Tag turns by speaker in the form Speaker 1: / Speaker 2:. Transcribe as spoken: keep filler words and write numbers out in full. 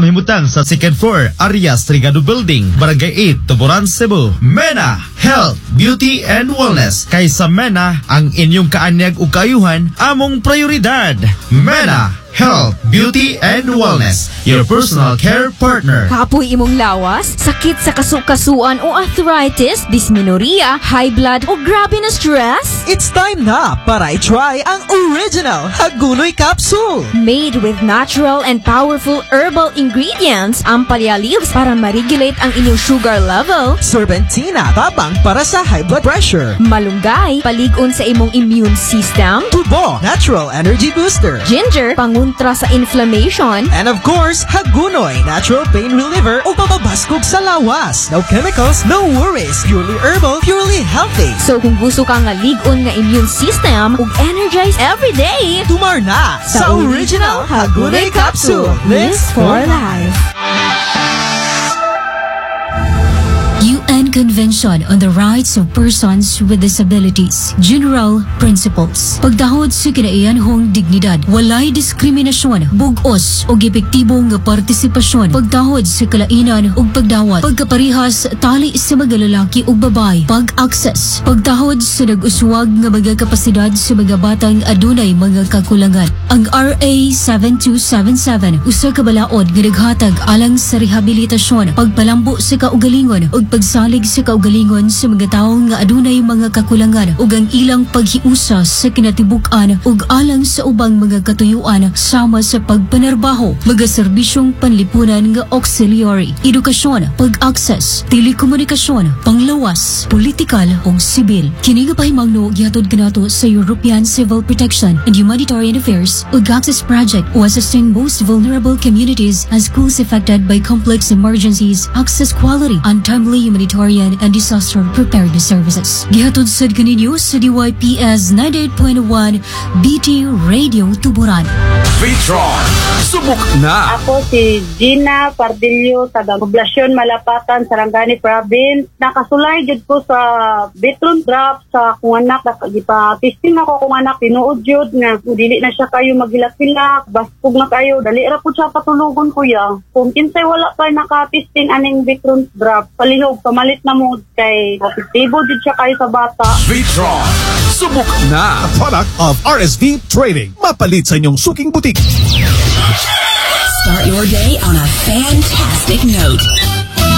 Speaker 1: mahimutang sa second floor, Arias Trigado Building, Barangay eight, Tuburan, Cebu. MENA, Health, Beauty and Wellness. Kay sa MENA, ang inyong kaanyag ug kaayuhan among prioridad. MENA, Health, Beauty and Wellness, your personal care partner.
Speaker 2: Kapoy imong lawas, sakit sa kasukasuan o arthritis, dysmenorrhea, high blood o grabe na stress?
Speaker 3: It's time na para i-try ang original Hagunoy Capsule.
Speaker 2: Made with natural and powerful herbal ingredients, ang palya leaves para ma-regulate ang inyong sugar level.
Speaker 3: Serpentina, tabang para sa high blood pressure.
Speaker 2: Malunggay, paligon sa imong immune system.
Speaker 3: Tubo, natural energy booster.
Speaker 2: Ginger, panguntra sa inflammation.
Speaker 3: And of course, Hagunoy, natural pain reliever o papabaskog sa lawas. No chemicals, no worries. Purely herbal, purely healthy.
Speaker 2: So kung gusto ka nga ligon nga immune system ug energize every day,
Speaker 3: tumar na sa, sa original Hagunoy Capsule. Live for life.
Speaker 4: U N Convention on the Rights of Persons with Disabilities. General Principles. Pagdahod sa kinaiyanhong dignidad, walay diskriminasyon, bugos o epektibong partisipasyon, pagdahod sa kalainan ug pagdawat, pagkaparihas tali sa mga lalaki ug babay, pag-access, pagdahod sa nag-uswag nga mga kapasidad sa mga batang adunay mga kakulangan. Ang R A seven two seven seven usa ka balaod nga naghatag alang sa rehabilitasyon, pagpalambo sa kaugalingon ug pagsalig sa kaugalingon sa mga tawo nga adunay mga kakulangan ug ang ilang paghiusa sa kinatibuk-an ug alang sa ubang mga katuyuan sama sa pagpanarbaho, mga serbisyong panlipunan nga auxiliary, edukasyon, pag-access, telekomunikasyon, panglawas, politikal ug sibil. Kini nga pahimangno gihatod kanato sa European Civil Protection and Humanitarian Affairs ug Access Project o assisting most vulnerable communities as schools affected by complex emergencies, access quality, untimely humanitarian and disaster preparedness services. Gihatod sad kaninyo sa D Y P S ninety-eight point one B T Radio Tuburan.
Speaker 5: Vitron, subok na!
Speaker 6: Ako si Gina Pardillo, taga Poblasyon Malapatan, Sarangani Province. Nakasulay jud ko sa Vitron drop sa kung anak. Gipa-testing ako kung anak, tinuod jud nga. Dili na siya kayo magilak-hilak, baskog na kayo. Dali ra po siya patulugon kuya. Kung kinsay wala pa naka-testing aning Vitron drop, palihog, pamalit na mo kay positibo jud siya kayo sa bata.
Speaker 5: Vitron, subok na!
Speaker 7: A product of R S V Trading. Mapalit sa inyong suking butik.
Speaker 8: Start your day on a fantastic note.